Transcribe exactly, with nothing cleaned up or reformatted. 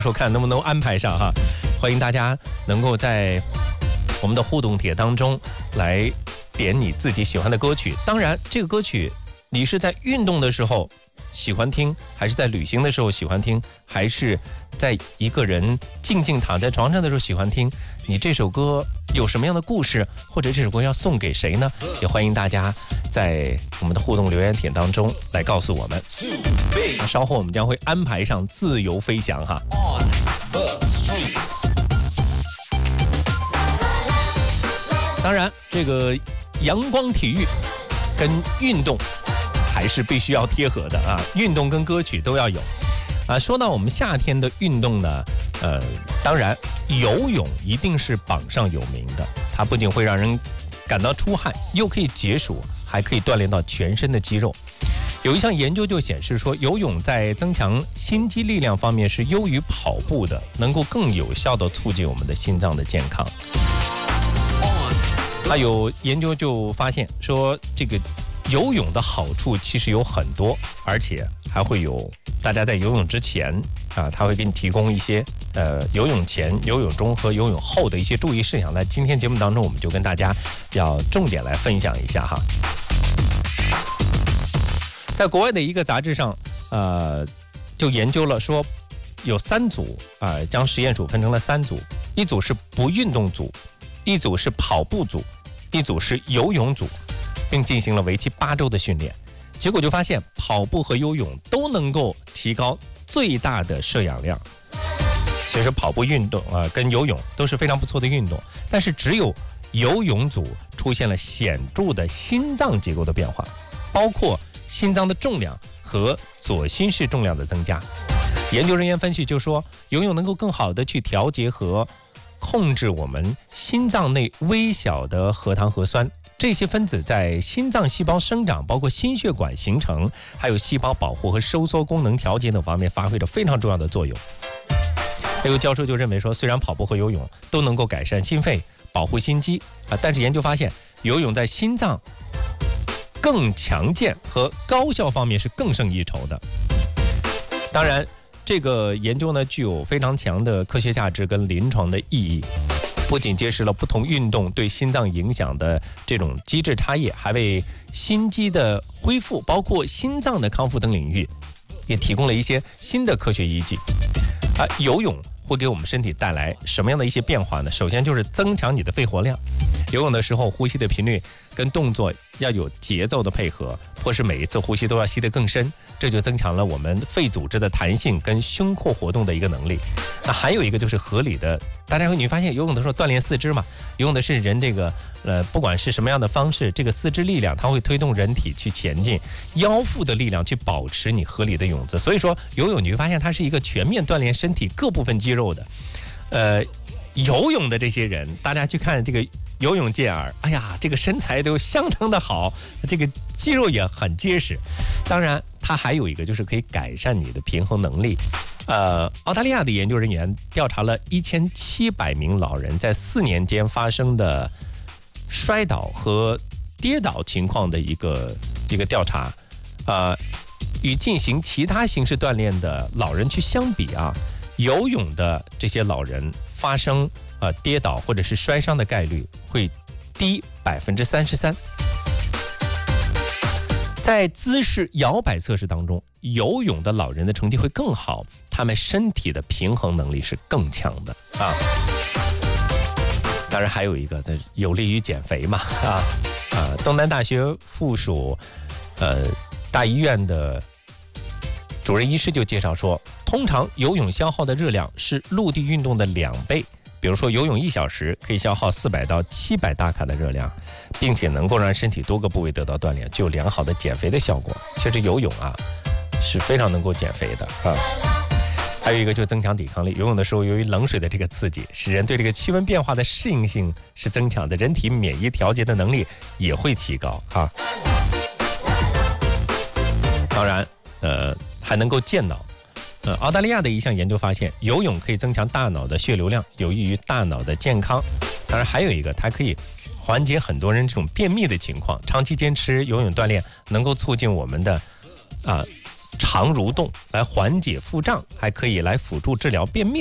说看能不能安排上哈，欢迎大家能够在我们的互动帖当中来点你自己喜欢的歌曲。当然，这个歌曲你是在运动的时候喜欢听，还是在旅行的时候喜欢听，还是在一个人静静躺在床上的时候喜欢听？你这首歌有什么样的故事，或者这首歌要送给谁呢？也欢迎大家在我们的互动留言帖当中来告诉我们。稍后我们将会安排上自由飞翔哈。当然，这个阳光体育跟运动还是必须要贴合的啊，运动跟歌曲都要有啊。说到我们夏天的运动呢，呃，当然游泳一定是榜上有名的，它不仅会让人感到出汗，又可以解暑，还可以锻炼到全身的肌肉。有一项研究就显示说，游泳在增强心肌力量方面是优于跑步的，能够更有效地促进我们的心脏的健康。还有研究就发现说，这个游泳的好处其实有很多，而且还会有大家在游泳之前啊，他会给你提供一些呃游泳前、游泳中和游泳后的一些注意事项。在今天节目当中，我们就跟大家要重点来分享一下哈。在国外的一个杂志上，呃，就研究了说，有三组啊、呃，将实验鼠分成了三组，一组是不运动组，一组是跑步组，一组是游泳组，并进行了为期八周的训练。结果就发现，跑步和游泳都能够提高最大的摄氧量。其实跑步运动啊、呃，跟游泳都是非常不错的运动，但是只有游泳组出现了显著的心脏结构的变化，包括心脏的重量和左心室重量的增加。研究人员分析就说，游泳能够更好的去调节和控制我们心脏内微小的核糖核酸，这些分子在心脏细胞生长、包括心血管形成、还有细胞保护和收缩功能调节等方面发挥着非常重要的作用。有教授就认为说，虽然跑步和游泳都能够改善心肺、保护心肌啊，但是研究发现，游泳在心脏更强健和高效方面是更胜一筹的。当然，这个研究呢具有非常强的科学价值跟临床的意义，不仅揭示了不同运动对心脏影响的这种机制差异，还为心肌的恢复、包括心脏的康复等领域也提供了一些新的科学依据。啊，游泳会给我们身体带来什么样的一些变化呢？首先就是增强你的肺活量，游泳的时候呼吸的频率跟动作要有节奏的配合，或是每一次呼吸都要吸得更深，这就增强了我们肺组织的弹性跟胸廓活动的一个能力。那还有一个就是合理的，大家会你发现游泳的时候锻炼四肢嘛，游泳的是人这个呃，不管是什么样的方式，这个四肢力量它会推动人体去前进，腰腹的力量去保持你合理的泳姿。所以说游泳你会发现它是一个全面锻炼身体各部分肌肉的。呃，游泳的这些人，大家去看这个游泳健儿，哎呀，这个身材都相当的好，这个肌肉也很结实。当然，它还有一个就是可以改善你的平衡能力。呃，澳大利亚的研究人员调查了一千七百名老人在四年间发生的摔倒和跌倒情况的一个一个调查，呃，与进行其他形式锻炼的老人去相比啊，游泳的这些老人发生呃跌倒或者是摔伤的概率会低百分之三十三。在姿势摇摆测试当中，游泳的老人的成绩会更好，他们身体的平衡能力是更强的啊。当然还有一个，有利于减肥嘛啊啊！东南大学附属呃大医院的主任医师就介绍说，通常游泳消耗的热量是陆地运动的两倍。比如说游泳一小时可以消耗四百到七百大卡的热量，并且能够让身体多个部位得到锻炼，具有良好的减肥的效果。其实游泳啊是非常能够减肥的啊。还有一个就是增强抵抗力，游泳的时候由于冷水的这个刺激，使人对这个气温变化的适应性是增强的，人体免疫调节的能力也会提高啊。当然呃还能够健脑。呃，澳大利亚的一项研究发现，游泳可以增强大脑的血流量，有益于大脑的健康。当然，还有一个，它可以缓解很多人这种便秘的情况。长期坚持游泳锻炼，能够促进我们的啊肠蠕动，来缓解腹胀，还可以来辅助治疗便秘。